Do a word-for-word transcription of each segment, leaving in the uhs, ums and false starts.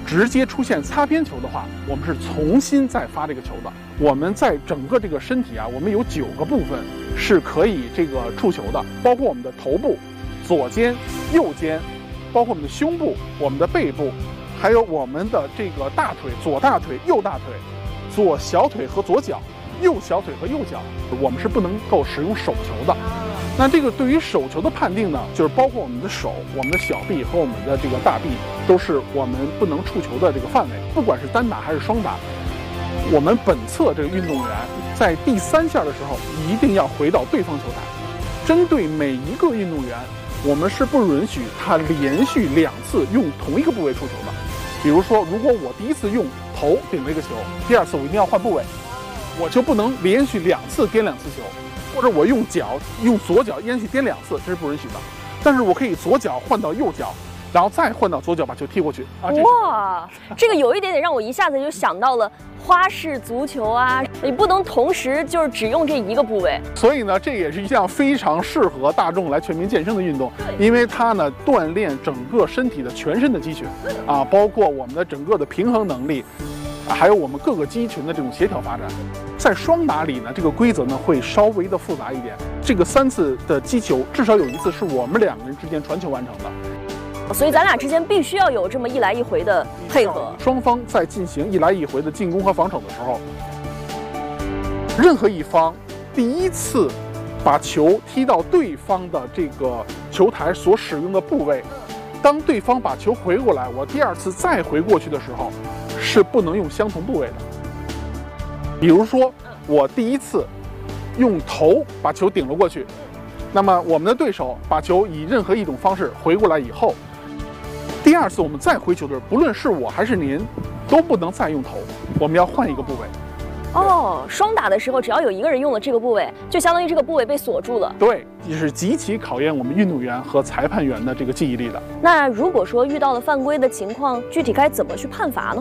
直接出现擦边球的话，我们是重新再发这个球的。我们在整个这个身体啊，我们有九个部分是可以这个触球的，包括我们的头部、左肩、右肩，包括我们的胸部、我们的背部，还有我们的这个大腿、左大腿、右大腿、左小腿和左脚、右小腿和右脚，我们是不能够使用手球的。那这个对于手球的判定呢，就是包括我们的手、我们的小臂和我们的这个大臂，都是我们不能触球的这个范围。不管是单打还是双打，我们本侧这个运动员在第三下的时候一定要回到对方球台。针对每一个运动员，我们是不允许他连续两次用同一个部位触球的。比如说，如果我第一次用头顶了一个球，第二次我一定要换部位，我就不能连续两次颠两次球。或者我用脚用左脚连续颠两次，这是不允许的。但是我可以左脚换到右脚，然后再换到左脚把球踢过去。啊，这哇，这个有一点点让我一下子就想到了花式足球啊，你不能同时就是只用这一个部位。 所以呢，这也是一项非常适合大众来全民健身的运动，因为它呢锻炼整个身体的全身的肌群啊，包括我们的整个的平衡能力。还有我们各个肌群的这种协调发展。在双打里呢，这个规则呢会稍微的复杂一点。这个三次的击球，至少有一次是我们两个人之间传球完成的。 所以咱俩之间必须要有这么一来一回的配合。 双方在进行一来一回的进攻和防守的时候，任何一方第一次把球踢到对方的这个球台所使用的部位，当对方把球回过来，我第二次再回过去的时候，是不能用相同部位的。比如说，我第一次用头把球顶了过去，那么我们的对手把球以任何一种方式回过来以后，第二次我们再回球的时候，不论是我还是您，都不能再用头，我们要换一个部位。 哦，双打的时候，只要有一个人用了这个部位，就相当于这个部位被锁住了。 对，也是极其考验我们运动员和裁判员的这个记忆力的。 那如果说遇到了犯规的情况，具体该怎么去判罚呢？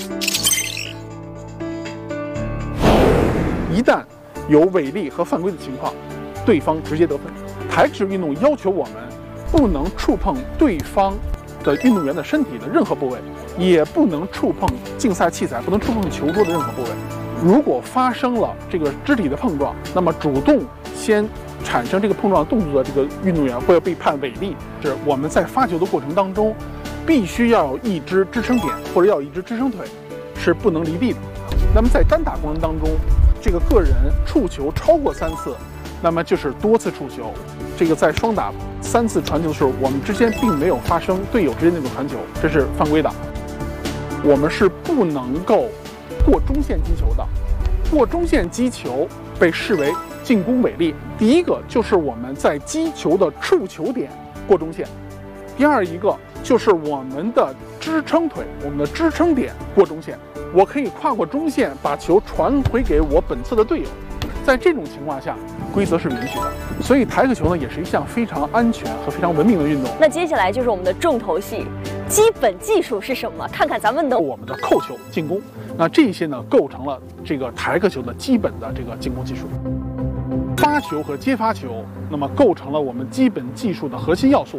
一旦有违例和犯规的情况，对方直接得分。台式运动要求我们不能触碰对方的运动员的身体的任何部位，也不能触碰竞赛器材，不能触碰球桌的任何部位。如果发生了这个肢体的碰撞，那么主动先产生这个碰撞动作的这个运动员会被判违例。是我们在发球的过程当中，必须要有一只支撑点或者要有一只支撑腿，是不能离地的。那么在单打过程当中，这个个人触球超过三次，那么就是多次触球。这个在双打三次传球的时候，我们之间并没有发生队友之间那种传球，这是犯规的。我们是不能够过中线击球的，过中线击球被视为进攻违例。第一个就是我们在击球的触球点过中线，第二一个就是我们的支撑腿，我们的支撑点过中线。我可以跨过中线把球传回给我本侧的队友，在这种情况下，规则是允许的。所以台克球呢，也是一项非常安全和非常文明的运动。 那接下来就是我们的重头戏，基本技术是什么？看看咱们的我们的扣球进攻，那这些呢，构成了这个台克球的基本的这个进攻技术。发球和接发球，那么构成了我们基本技术的核心要素。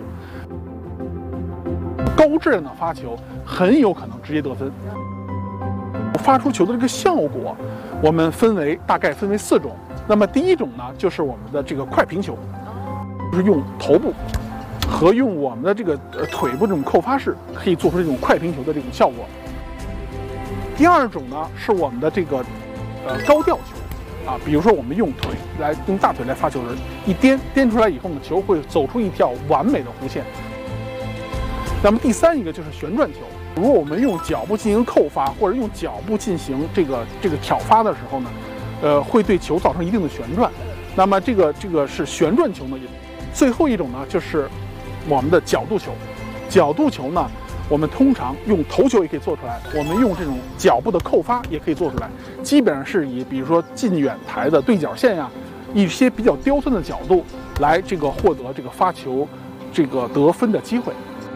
高质量的发球很有可能直接得分。发出球的这个效果，我们分为大概分为四种。那么第一种呢，就是我们的这个快平球，就是用头部和用我们的这个呃腿部这种扣发式，可以做出这种快平球的这种效果。第二种呢，是我们的这个呃高吊球啊，比如说我们用腿来用大腿来发球的时候，一颠颠出来以后呢，球会走出一条完美的弧线。那么第三一个就是旋转球。如果我们用脚步进行扣发，或者用脚步进行这个这个挑发的时候呢，呃，会对球造成一定的旋转。那么这个这个是旋转球呢。最后一种呢，就是我们的角度球。角度球呢，我们通常用头球也可以做出来，我们用这种脚步的扣发也可以做出来。基本上是以比如说近远台的对角线呀，一些比较刁钻的角度来这个获得这个发球这个得分的机会。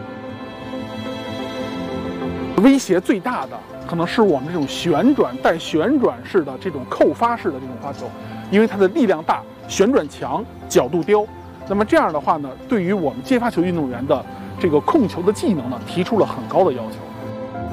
威胁最大的可能是我们这种旋转带旋转式的这种扣发式的这种发球，因为它的力量大、旋转强、角度刁。那么这样的话呢，对于我们接发球运动员的这个控球的技能呢，提出了很高的要求。